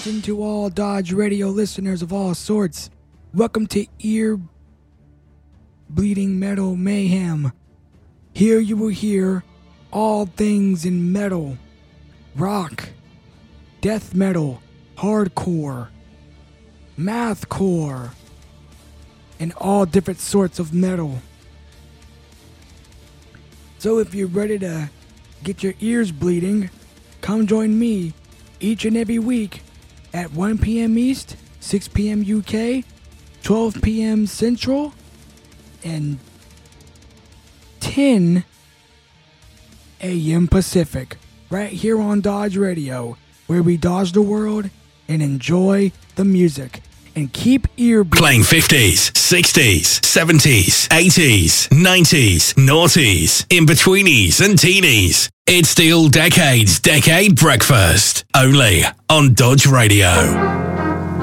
attention to all Dodge Radio listeners of all sorts. Welcome to Ear Bleeding Metal Mayhem. Here you will hear all things in metal, rock, death metal, hardcore, mathcore, and all different sorts of metal. So if you're ready to get your ears bleeding, come join me each and every week at 1 p.m. East, 6 p.m. UK, 12 p.m. Central, and 10 a.m. Pacific, right here on Dodge Radio, where we dodge the world and enjoy the music. And keep ear playing 50s, 60s, 70s, 80s, 90s, noughties, in-betweenies and teenies. It's Steel Decades Decade Breakfast, only on Dodge Radio.